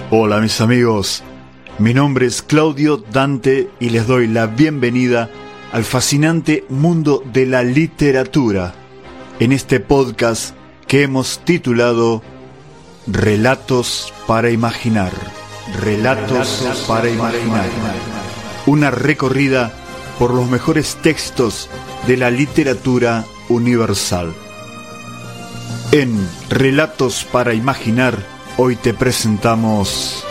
Hola mis amigos, mi nombre es Claudio Dante y les doy la bienvenida al fascinante mundo de la literatura en este podcast que hemos titulado Relatos para Imaginar. Relatos para Imaginar. Una recorrida por los mejores textos de la literatura universal. En Relatos para Imaginar, hoy te presentamos